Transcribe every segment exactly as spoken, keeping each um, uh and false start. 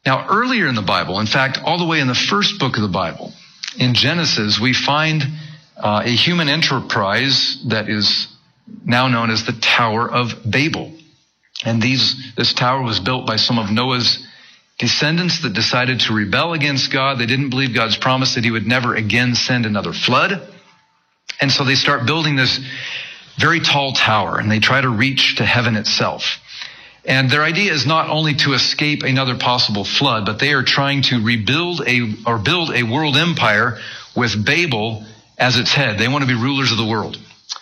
Now, earlier in the Bible, in fact, all the way in the first book of the Bible, in Genesis, we find uh, a human enterprise that is now known as the Tower of Babel. And these, this tower was built by some of Noah's descendants that decided to rebel against God. They didn't believe God's promise that he would never again send another flood. And so they start building this very tall tower, and they try to reach to heaven itself. And their idea is not only to escape another possible flood, but they are trying to rebuild a, or build a world empire with Babel as its head. They want to be rulers of the world.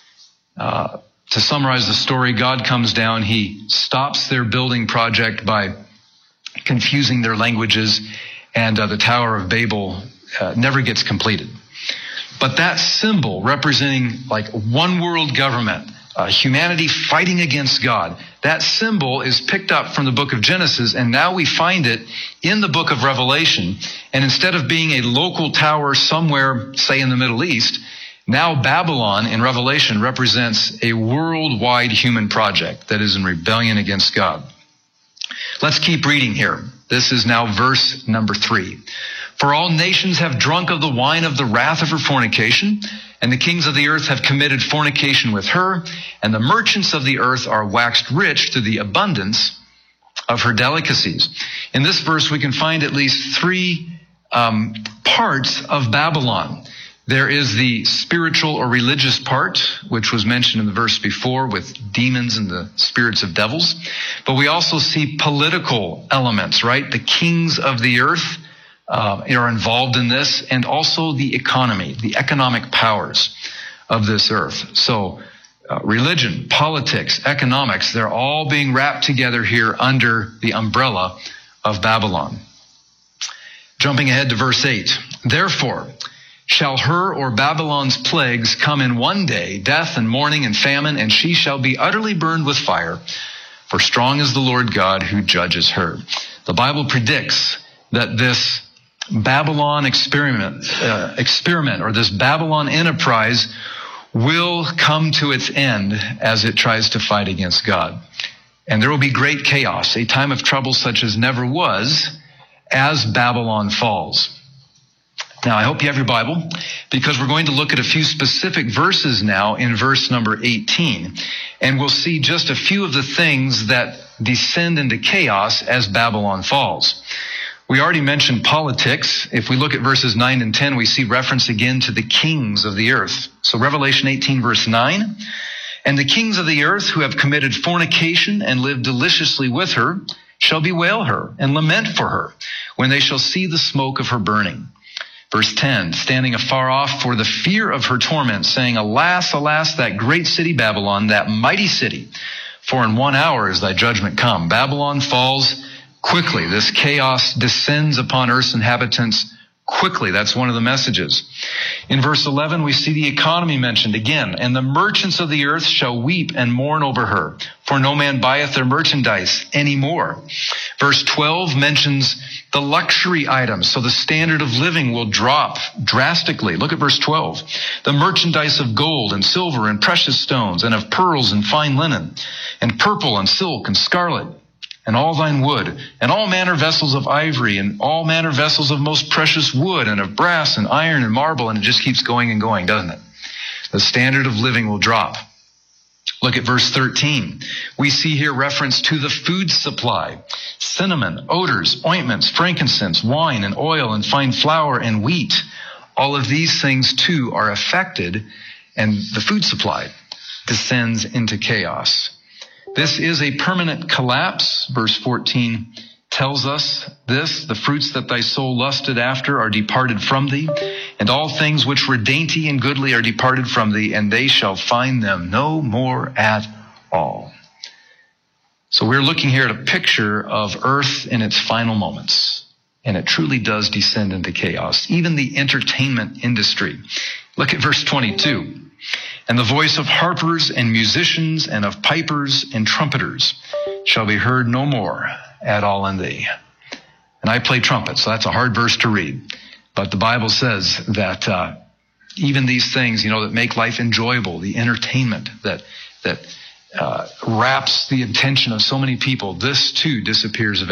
Uh, to summarize the story, God comes down, he stops their building project by confusing their languages, and uh, the Tower of Babel uh, never gets completed. But that symbol representing like one world government, uh, humanity fighting against God, that symbol is picked up from the book of Genesis, and now we find it in the book of Revelation. And instead of being a local tower somewhere, say in the Middle East, now Babylon in Revelation represents a worldwide human project that is in rebellion against God. Let's keep reading here. This is now verse number three. For all nations have drunk of the wine of the wrath of her fornication, and the kings of the earth have committed fornication with her, and the merchants of the earth are waxed rich through the abundance of her delicacies. In this verse, we can find at least three um, parts of Babylon. There is the spiritual or religious part, which was mentioned in the verse before with demons and the spirits of devils. But we also see political elements, right? The kings of the earth uh, are involved in this, and also the economy, the economic powers of this earth. So uh, religion, politics, economics, they're all being wrapped together here under the umbrella of Babylon. Jumping ahead to verse eight. Therefore, shall her or Babylon's plagues come in one day, death and mourning and famine, and she shall be utterly burned with fire, for strong is the Lord God who judges her. The Bible predicts that this Babylon experiment, uh, experiment or this Babylon enterprise will come to its end as it tries to fight against God. And there will be great chaos, a time of trouble such as never was, as Babylon falls. Now, I hope you have your Bible, because we're going to look at a few specific verses now in verse number eighteen. And we'll see just a few of the things that descend into chaos as Babylon falls. We already mentioned politics. If we look at verses nine and ten, we see reference again to the kings of the earth. So Revelation eighteen, verse nine. And the kings of the earth who have committed fornication and lived deliciously with her shall bewail her and lament for her when they shall see the smoke of her burning. Verse ten, standing afar off for the fear of her torment, saying, Alas, alas, that great city Babylon, that mighty city, for in one hour is thy judgment come. Babylon falls quickly. This chaos descends upon earth's inhabitants quickly. That's one of the messages. In verse eleven, we see the economy mentioned again. And the merchants of the earth shall weep and mourn over her, for no man buyeth their merchandise anymore. Verse twelve mentions the luxury items. So the standard of living will drop drastically. Look at verse twelve. The merchandise of gold and silver and precious stones, and of pearls and fine linen, and purple and silk and scarlet, and all thine wood, and all manner vessels of ivory, and all manner vessels of most precious wood, and of brass and iron and marble, and it just keeps going and going, doesn't it? The standard of living will drop. Look at verse thirteen. We see here reference to the food supply. Cinnamon, odors, ointments, frankincense, wine, and oil, and fine flour, and wheat. All of these things too are affected, and the food supply descends into chaos. This is a permanent collapse. Verse fourteen tells us this: the fruits that thy soul lusted after are departed from thee, and all things which were dainty and goodly are departed from thee, and they shall find them no more at all. So we're looking here at a picture of earth in its final moments, and it truly does descend into chaos. Even the entertainment industry. Look at verse twenty-two. And the voice of harpers and musicians and of pipers and trumpeters shall be heard no more at all in thee. And I play trumpet, so that's a hard verse to read. But the Bible says that uh, even these things, you know, that make life enjoyable, the entertainment that that uh, wraps the attention of so many people, this too disappears eventually.